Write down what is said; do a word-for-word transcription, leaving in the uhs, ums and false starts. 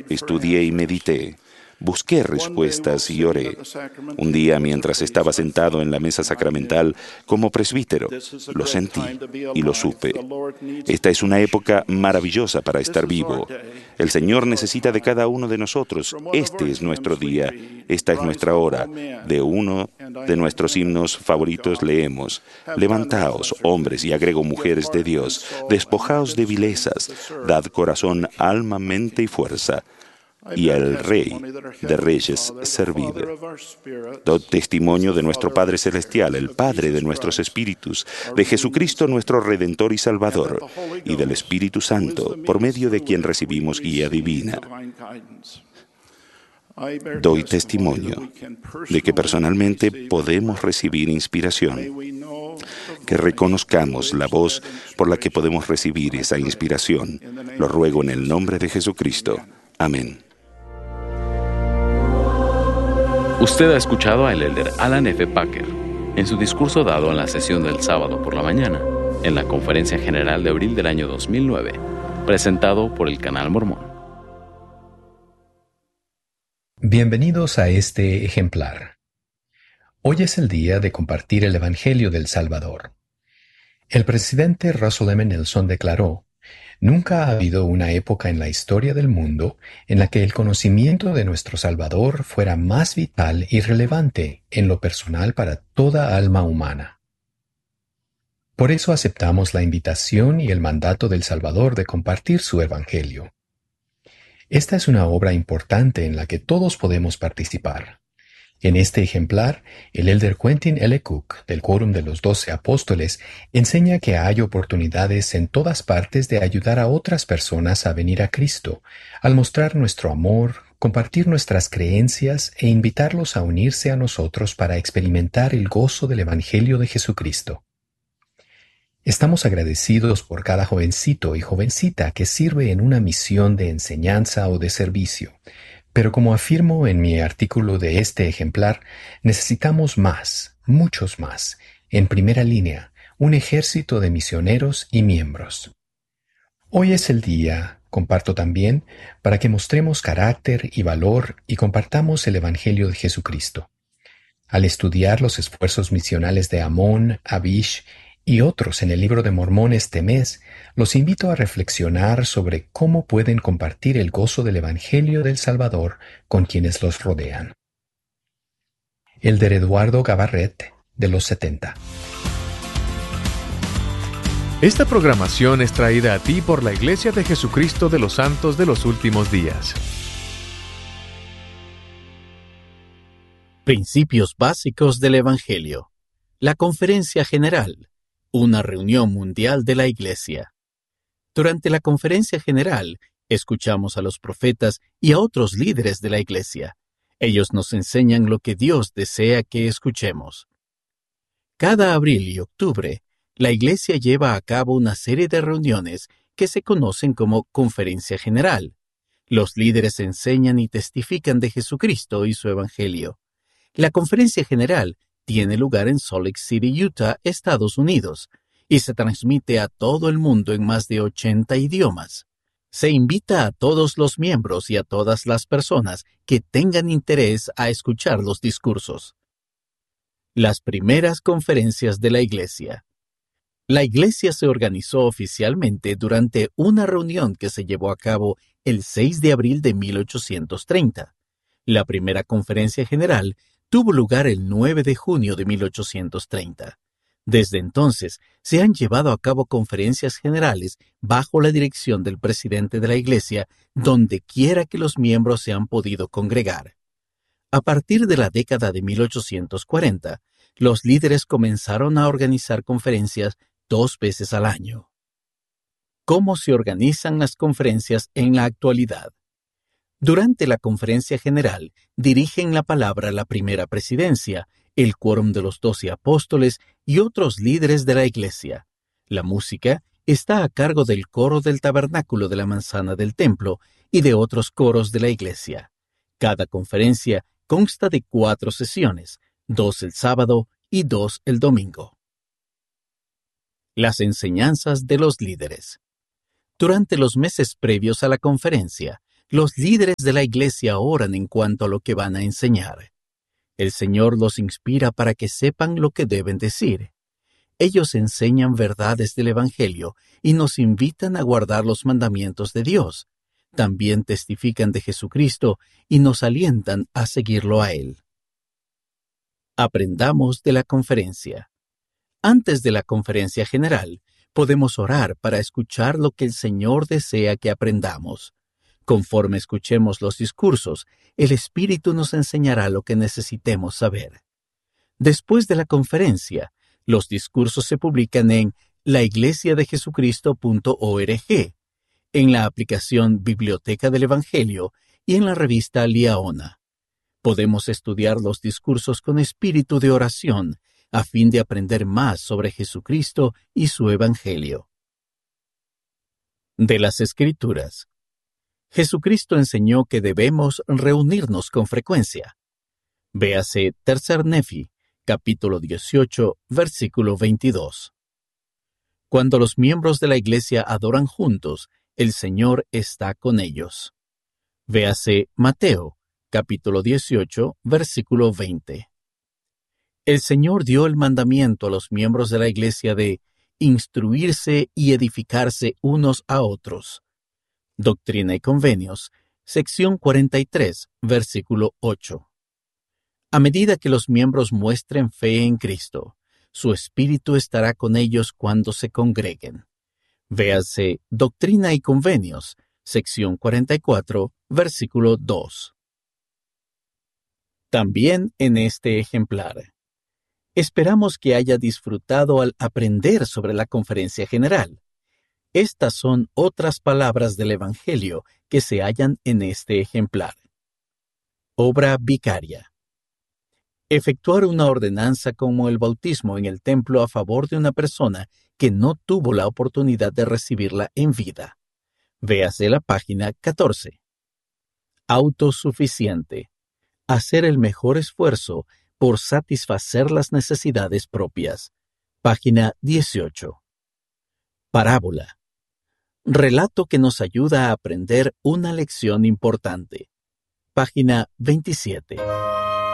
Estudié y medité. Busqué respuestas y oré. Un día, mientras estaba sentado en la mesa sacramental como presbítero, lo sentí y lo supe. Esta es una época maravillosa para estar vivo. El Señor necesita de cada uno de nosotros. Este es nuestro día. Esta es nuestra hora. De uno de nuestros himnos favoritos leemos: levantaos, hombres, y agrego mujeres de Dios, despojaos de vilezas, dad corazón, alma, mente y fuerza, y al Rey de Reyes servid. Doy testimonio de nuestro Padre Celestial, el Padre de nuestros espíritus, de Jesucristo nuestro Redentor y Salvador, y del Espíritu Santo, por medio de quien recibimos guía divina. Doy testimonio de que personalmente podemos recibir inspiración, que reconozcamos la voz por la que podemos recibir esa inspiración. Lo ruego en el nombre de Jesucristo. Amén. Usted ha escuchado al elder Alan F. Packer en su discurso dado en la sesión del sábado por la mañana, en la Conferencia General de abril del año dos mil nueve, presentado por el Canal Mormón. Bienvenidos a este ejemplar. Hoy es el día de compartir el Evangelio del Salvador. El presidente Russell M. Nelson declaró: nunca ha habido una época en la historia del mundo en la que el conocimiento de nuestro Salvador fuera más vital y relevante en lo personal para toda alma humana. Por eso aceptamos la invitación y el mandato del Salvador de compartir su Evangelio. Esta es una obra importante en la que todos podemos participar. En este ejemplar, el elder Quentin L. Cook, del Quórum de los Doce Apóstoles, enseña que hay oportunidades en todas partes de ayudar a otras personas a venir a Cristo, al mostrar nuestro amor, compartir nuestras creencias e invitarlos a unirse a nosotros para experimentar el gozo del Evangelio de Jesucristo. Estamos agradecidos por cada jovencito y jovencita que sirve en una misión de enseñanza o de servicio. Pero como afirmo en mi artículo de este ejemplar, necesitamos más, muchos más, en primera línea, un ejército de misioneros y miembros. Hoy es el día, comparto también, para que mostremos carácter y valor y compartamos el Evangelio de Jesucristo. Al estudiar los esfuerzos misionales de Amón, Abish y otros en el libro de Mormón este mes, los invito a reflexionar sobre cómo pueden compartir el gozo del Evangelio del Salvador con quienes los rodean. Elder Eduardo Gabarret, de los setenta. Esta programación es traída a ti por la Iglesia de Jesucristo de los Santos de los Últimos Días. Principios básicos del Evangelio. La Conferencia General. Una reunión mundial de la Iglesia. Durante la Conferencia General, escuchamos a los profetas y a otros líderes de la Iglesia. Ellos nos enseñan lo que Dios desea que escuchemos. Cada abril y octubre, la Iglesia lleva a cabo una serie de reuniones que se conocen como Conferencia General. Los líderes enseñan y testifican de Jesucristo y su Evangelio. La Conferencia General tiene lugar en Salt Lake City, Utah, Estados Unidos, y se transmite a todo el mundo en más de ochenta idiomas. Se invita a todos los miembros y a todas las personas que tengan interés a escuchar los discursos. Las primeras conferencias de la Iglesia. La Iglesia se organizó oficialmente durante una reunión que se llevó a cabo el seis de abril de mil ochocientos treinta. La primera conferencia general tuvo lugar el nueve de junio de mil ochocientos treinta. Desde entonces, se han llevado a cabo conferencias generales bajo la dirección del presidente de la Iglesia, donde quiera que los miembros se han podido congregar. A partir de la década de mil ochocientos cuarenta, los líderes comenzaron a organizar conferencias dos veces al año. ¿Cómo se organizan las conferencias en la actualidad? Durante la Conferencia General, dirigen la palabra la Primera Presidencia, el Quórum de los Doce Apóstoles y otros líderes de la Iglesia. La música está a cargo del coro del Tabernáculo de la Manzana del Templo y de otros coros de la Iglesia. Cada conferencia consta de cuatro sesiones, dos el sábado y dos el domingo. Las enseñanzas de los líderes. Durante los meses previos a la conferencia, Los líderes de la iglesia oran en cuanto a lo que van a enseñar. El Señor los inspira para que sepan lo que deben decir. Ellos enseñan verdades del Evangelio y nos invitan a guardar los mandamientos de Dios. También testifican de Jesucristo y nos alientan a seguirlo a Él. Aprendamos de la conferencia. Antes de la conferencia general, podemos orar para escuchar lo que el Señor desea que aprendamos. Conforme escuchemos los discursos, el Espíritu nos enseñará lo que necesitemos saber. Después de la conferencia, los discursos se publican en la iglesia de jesucristo punto org, en la aplicación Biblioteca del Evangelio y en la revista Liaona. Podemos estudiar los discursos con espíritu de oración a fin de aprender más sobre Jesucristo y su Evangelio. De las Escrituras. Jesucristo enseñó que debemos reunirnos con frecuencia. Véase Tercer Nefi, capítulo dieciocho, versículo veintidós. Cuando los miembros de la iglesia adoran juntos, el Señor está con ellos. Véase Mateo, capítulo dieciocho, versículo veinte. El Señor dio el mandamiento a los miembros de la iglesia de instruirse y edificarse unos a otros. Doctrina y Convenios, sección cuarenta y tres, versículo ocho. A medida que los miembros muestren fe en Cristo, su Espíritu estará con ellos cuando se congreguen. Véase Doctrina y Convenios, sección cuarenta y cuatro, versículo dos. También en este ejemplar. Esperamos que haya disfrutado al aprender sobre la conferencia general. Estas son otras palabras del Evangelio que se hallan en este ejemplar. Obra vicaria. Efectuar una ordenanza como el bautismo en el templo a favor de una persona que no tuvo la oportunidad de recibirla en vida. Véase la página catorce. Autosuficiente. Hacer el mejor esfuerzo por satisfacer las necesidades propias. Página dieciocho. Parábola. Relato que nos ayuda a aprender una lección importante. Página veintisiete.